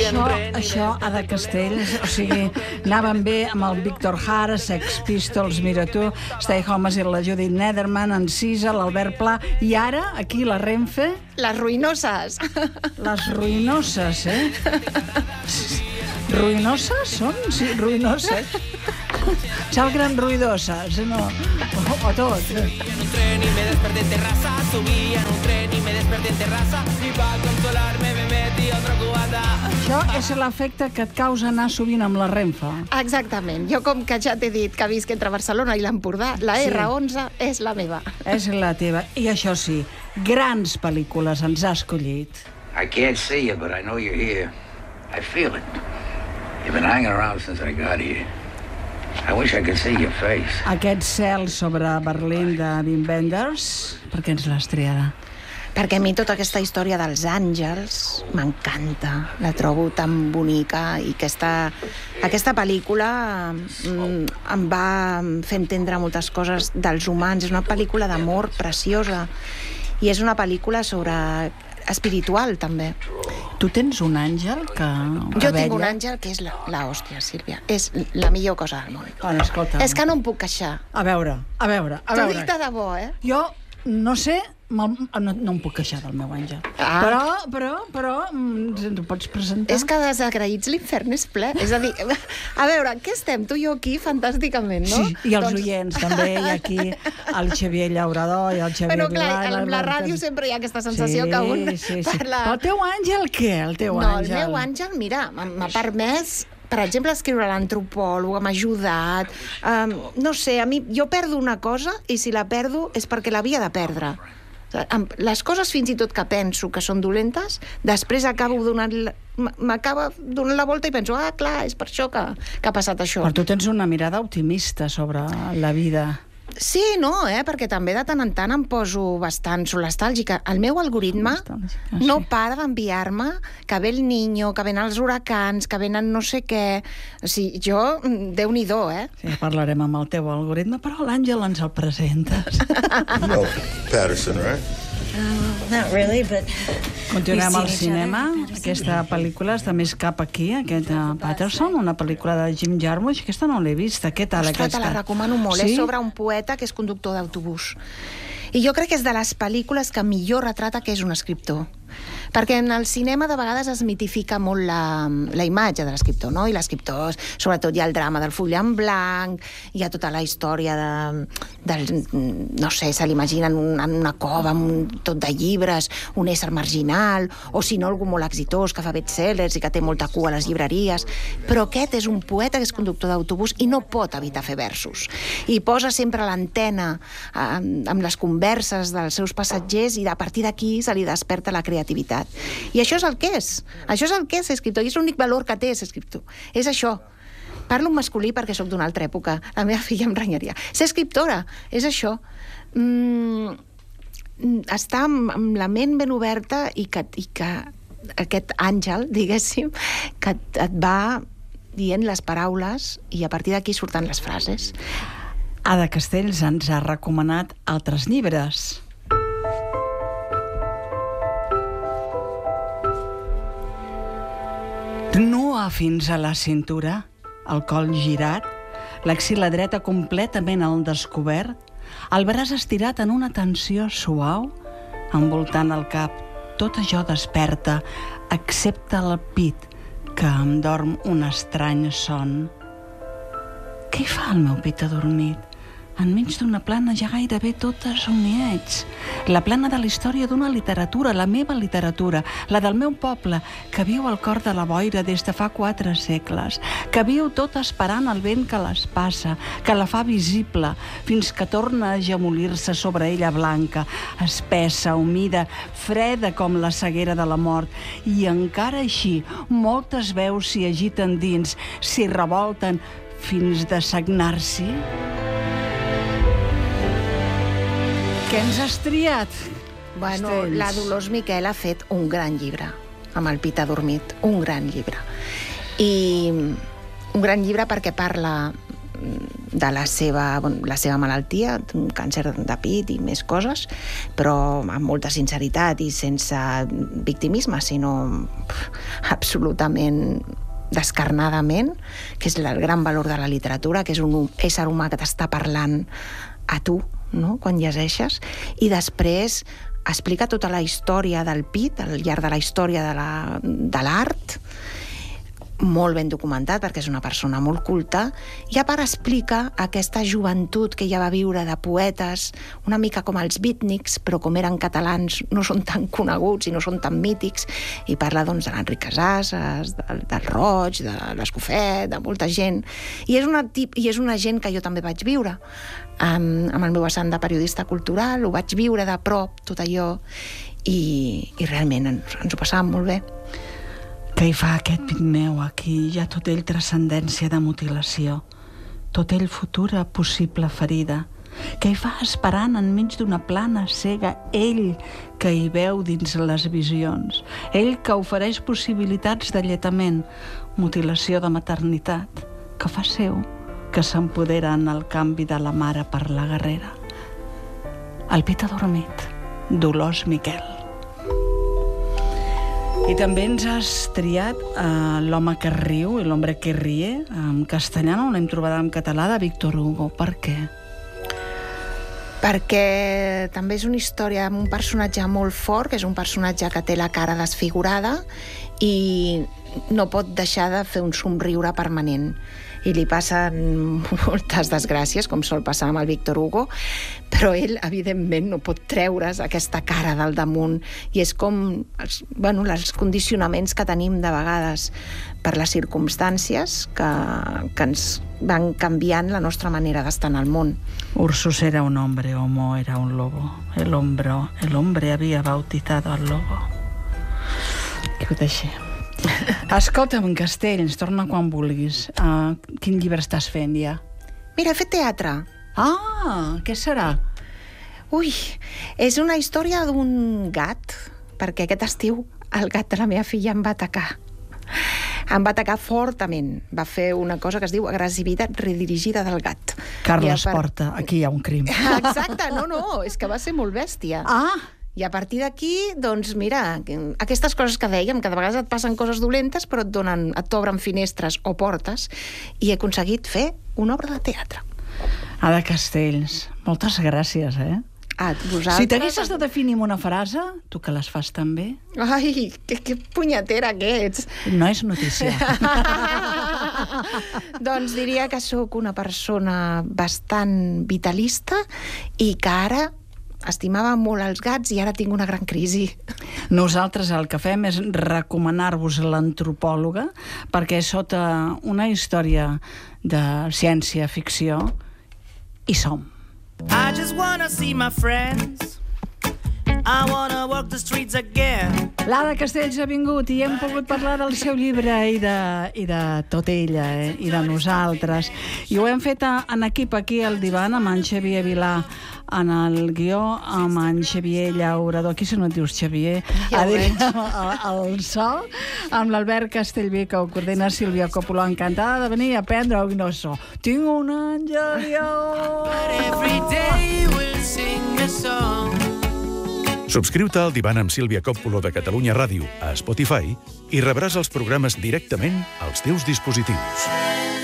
Això, Ada Castells, o sigui, anaven bé amb el Víctor Jara, Sex Pistols, mira tu, Stay Homes i la Judith Nederman, en Cisa, l'Albert Pla, i ara, aquí, la Renfe... Les ruïnoses. Les ruïnoses, Ruïnoses són? Sí, ruïnoses. Sal gran ruïdoses, no? O tot. En un tren y me desperté en terraza, subí en un tren y me desperté en terraza y para consolarme me metí otro cubata. Això és l'efecte que et causa anar sovint amb la Renfe. Exactament. Jo, com que ja t'he dit que visc entre Barcelona i l'Empordà, la R11 és la meva. És la teva. I això sí, grans pel·lícules ens ha escollit. I can't see you, but I know you're here. I feel it. You've been hanging around since I got here. I wish I could see your face. Aquest cel sobre Berlín de Wim Wenders, per què ens l'has triada? Perquè a mi tota aquesta història dels àngels m'encanta, la trobo tan bonica i aquesta pel·lícula em va fer entendre moltes coses dels humans. És una pel·lícula d'amor preciosa i és una pel·lícula espiritual, també. Tu tens un àngel que... Jo tinc un àngel que és l'hòstia, Sílvia. És la millor cosa del món. Bueno, escolta... És que no em puc queixar. A veure. T'ho dic de debò, Jo no sé... No em puc queixar del meu àngel. Però ens ho pots presentar? És que desagraïts l'infern és ple. És a dir, a veure, què estem? Tu i jo aquí fantàsticament, no? Sí, i els oients també, i aquí el Xavier Llaurador i el Xavier Bueno, clar, Vilà, amb la ràdio sempre hi ha aquesta sensació que un parla... Però el teu àngel què? El meu àngel, mira, m'ha permès... Per exemple, escriure l'antropòleg, m'ha ajudat... no sé, a mi, jo perdo una cosa i si la perdo és perquè l'havia de perdre. Les coses fins i tot que penso que són dolentes, després m'acaba donant la volta i penso, clar, és per això que ha passat això. Però tu tens una mirada optimista sobre la vida. Sí, no, perquè també de tant en tant em poso bastant solestàlgica. El meu algoritme no para d'enviar-me que ve el Niño, que venen els huracans, que venen no sé què... O sigui, jo, Déu-n'hi-do, Sí, parlarem amb el teu algoritme, però l'Àngel ens el presentes. No, Patterson, right? Not really, but... Continuem al cinema. Aquesta pel·lícula està més cap aquí, aquesta Patterson, una pel·lícula de Jim Jarmusch. Aquesta no l'he vista. Què tal, aquesta? Ostres, te la recomano molt. És sobre un poeta que és conductor d'autobús. I jo crec que és de les pel·lícules que millor retrata que és un escriptor. Perquè en el cinema de vegades es mitifica molt la imatge de l'escriptor, no? I l'escriptor, sobretot hi ha el drama del full en blanc, hi ha tota la història no sé, se l'imaginen en una cova amb tot de llibres, un ésser marginal, o si no, algú molt exitós que fa bestsellers i que té molta cua a les llibreries. Però aquest és un poeta que és conductor d'autobús i no pot evitar fer versos. I posa sempre l'antena amb les converses dels seus passatgers i a partir d'aquí se li desperta la creativitat. I això és el que és. Això és el que és ser escriptor. I és l'únic valor que té ser escriptor. És això. Parlo en masculí perquè sóc d'una altra època. La meva filla em renyaria. Ser escriptora és això. Estar amb la ment ben oberta i que aquest àngel, diguéssim, que et va dient les paraules i a partir d'aquí surten les frases. Ada Castells ens ha recomanat altres llibres. Nua fins a la cintura, el coll girat, l'axil·la dreta completament al descobert, el braç estirat en una tensió suau, envoltant el cap. Tot això desperta, excepte el pit, que em dorm un estrany son. Què hi fa el meu pit adormit? Enmig d'una plana ja gairebé tota somniets. La plana de la història d'una literatura, la meva literatura, la del meu poble, que viu al cor de la boira des de fa 4 segles, que viu tot esperant el vent que les passa, que la fa visible, fins que torna a agemolir-se sobre ella blanca, espessa, humida, freda com la ceguera de la mort. I encara així, moltes veus s'hi agiten dins, s'hi revolten, fins de sagnar-s'hi. Què ens has triat? Bueno, la Dolors Miquel ha fet un gran llibre, amb el pit adormit, un gran llibre. I un gran llibre perquè parla la seva malaltia, un càncer de pit i més coses, però amb molta sinceritat i sense victimisme, sinó absolutament descarnadament, que és el gran valor de la literatura, que és un ésser humà que t'està parlant a tu, no?, quan llegeixes, i després explica tota la història del pit al llarg de la història de l'art, molt ben documentat perquè és una persona molt culta, i a part explica aquesta joventut que ella va viure de poetes, una mica com els beatniks, però com eren catalans no són tan coneguts i no són tan mítics, i parla doncs de l'Enric Casasses, del Roig, de l'Escofet, de molta gent, i és una gent que jo també vaig viure amb el meu vessant de periodista cultural, ho vaig viure de prop tot allò, i realment ens ho passàvem molt bé. Què hi fa aquest pit meu aquí? Hi ha tot ell transcendència de mutilació, tot ell futura possible ferida. Què hi fa esperant enmig d'una plana cega? Ell que hi veu dins les visions, ell que ofereix possibilitats d'alletament, mutilació de maternitat, que fa seu, que s'empodera en el canvi de la mare per la guerrera. El pit adormit, Dolors Miquel. I també ens has triat L'home que riu i l'hombre que ríe, en castellà, no l'hem trobat en català, de Víctor Hugo. Per què? Perquè també és una història amb un personatge molt fort, que és un personatge que té la cara desfigurada i no pot deixar de fer un somriure permanent. I li passen moltes desgràcies, com sol passar amb el Víctor Hugo, però ell, evidentment, no pot treure's aquesta cara del damunt. I és com els condicionaments que tenim de vegades per les circumstàncies que ens van canviant la nostra manera d'estar en el món. Ursus era un hombre, Homo era un lobo. El hombre había bautizado al lobo. Que ho deixem. Escolta'm, Castells, torna quan vulguis. Quin llibre estàs fent ja? Mira, he fet teatre. Ah, què serà? Ui, és una història d'un gat, perquè aquest estiu el gat de la meva filla em va atacar. Em va atacar fortament. Va fer una cosa que es diu agressivitat redirigida del gat. Carles Porta, aquí hi ha un crim. Exacte, no, és que va ser molt bèstia. Ah! I a partir d'aquí, doncs mira, aquestes coses que dèiem, que de vegades et passen coses dolentes, però et t'obren finestres o portes, i he aconseguit fer una obra de teatre. Ada Castells, moltes gràcies, A vosaltres... Si t'haguessis de definir una frase, tu que les fas tan bé... Ai, que punyetera que ets! No és notícia. Doncs diria que sóc una persona bastant vitalista i que ara estimava molt els gats i ara tinc una gran crisi. Nosaltres el que fem és recomanar-vos l'antropòloga, perquè sota una història de ciència-ficció hi som. I just wanna see my friends. I wanna walk the streets again. L'Ada Castells ha vingut i hem pogut parlar del seu llibre i de tot ella, i de nosaltres. I ho hem fet en equip aquí al divan amb en Xavier Vilà en el guió, amb en Xavier Llaurador, aquí si no et dius Xavier, el so, amb l'Albert Castellví, que ho coordina Sílvia Coppola, encantada de venir a aprendre un so. Tinc un àngel i Every day we'll sing a song. Subscriu-te al Divan amb Sílvia Coppola de Catalunya Ràdio a Spotify i rebràs els programes directament als teus dispositius.